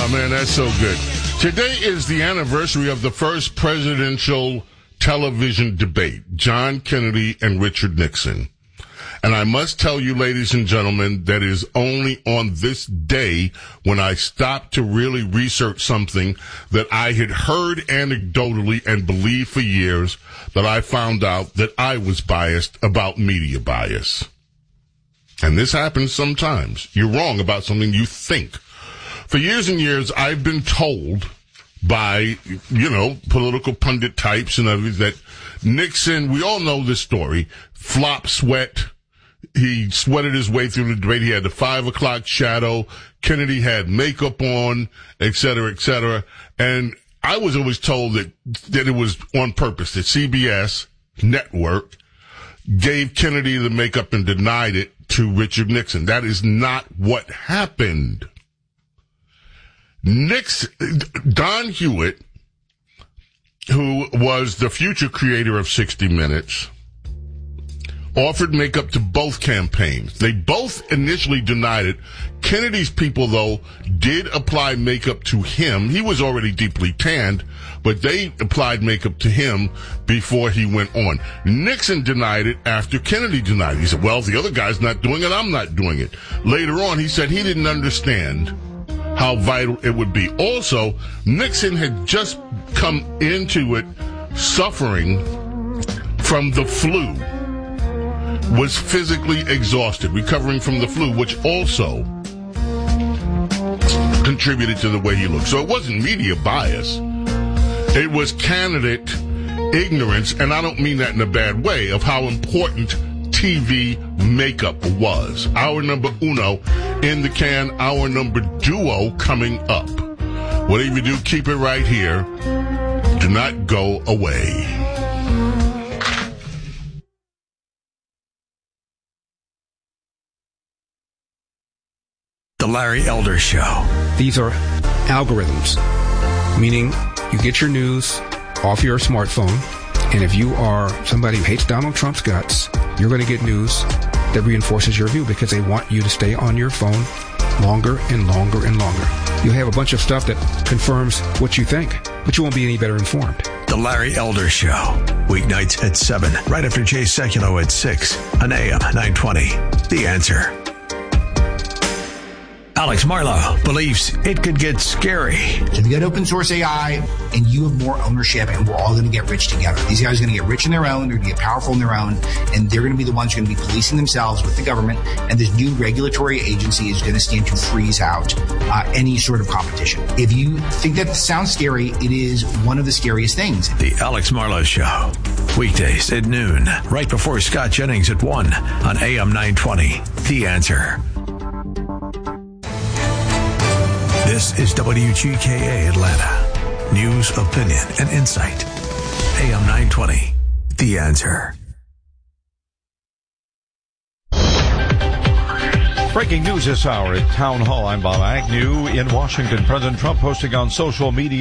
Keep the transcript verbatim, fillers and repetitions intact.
Oh, man, that's so good. Today is the anniversary of the first presidential television debate, John Kennedy and Richard Nixon. And I must tell you, ladies and gentlemen, that is only on this day when I stopped to really research something that I had heard anecdotally and believed for years, that I found out that I was biased about media bias. And this happens sometimes. You're wrong about something you think. For years and years, I've been told by, you know, political pundit types and others that Nixon, we all know this story, flop sweat. He sweated his way through the debate. He had the five o'clock shadow. Kennedy had makeup on, et cetera, et cetera. And I was always told that, that it was on purpose, that C B S network gave Kennedy the makeup and denied it to Richard Nixon. That is not what happened. Nixon, Don Hewitt, who was the future creator of sixty minutes, offered makeup to both campaigns. They both initially denied it. Kennedy's people, though, did apply makeup to him. He was already deeply tanned, but they applied makeup to him before he went on. Nixon denied it after Kennedy denied it. He said, well, if the other guy's not doing it, I'm not doing it. Later on, he said he didn't understand how vital it would be. Also, Nixon had just come into it suffering from the flu, was physically exhausted, recovering from the flu, which also contributed to the way he looked. So it wasn't media bias. It was candidate ignorance, and I don't mean that in a bad way, of how important T V makeup was. Hour number uno in the can, hour number duo coming up. Whatever you do, keep it right here. Do not go away. The Larry Elder Show. These are algorithms, meaning you get your news off your smartphone, and if you are somebody who hates Donald Trump's guts, you're going to get news that reinforces your view because they want you to stay on your phone longer and longer and longer. You'll have a bunch of stuff that confirms what you think, but you won't be any better informed. The Larry Elder Show. Weeknights at seven, right after Jay Sekulow at six on A M nine twenty. The Answer. Alex Marlow believes it could get scary. So if you got open source A I and you have more ownership and we're all going to get rich together. These guys are going to get rich in their own, they're going to get powerful in their own, and they're going to be the ones who are going to be policing themselves with the government, and this new regulatory agency is going to stand to freeze out uh, any sort of competition. If you think that sounds scary, it is one of the scariest things. The Alex Marlow Show. Weekdays at noon, right before Scott Jennings at one on A M nine twenty. The Answer. This is W G K A Atlanta. News, opinion, and insight. A M nine twenty. The Answer. Breaking news this hour at Town Hall. I'm Bob Agnew. In Washington, President Trump posting on social media